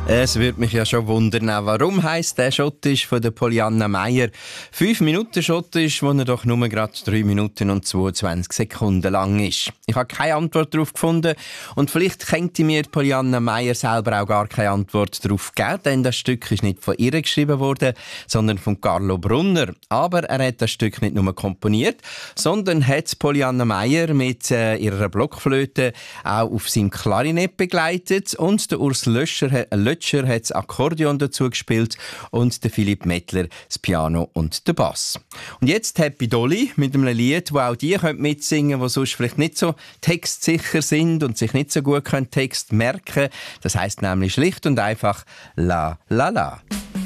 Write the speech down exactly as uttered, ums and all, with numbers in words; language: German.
Es würde mich ja schon wundern, warum heisst der Schottisch von der Polianna Meier fünf Minuten Schottisch, wo er doch nur gerade drei Minuten und zweiundzwanzig Sekunden lang ist. Ich habe keine Antwort darauf gefunden und vielleicht könnte mir Polianna Meier selber auch gar keine Antwort darauf geben, denn das Stück ist nicht von ihr geschrieben worden, sondern von Carlo Brunner. Aber er hat das Stück nicht nur komponiert, sondern hat Polianna Meier mit äh, ihrer Blockflöte auch auf seinem Klarinett begleitet und der Urs Löscher, Löscher hat das Akkordeon dazu gespielt und der Philipp Mettler das Piano und den Bass. Und jetzt Happy Dolly mit einem Lied, wo auch die mitsingen können, die sonst vielleicht nicht so textsicher sind und sich nicht so gut Text merken können. Das heisst nämlich schlicht und einfach La La La.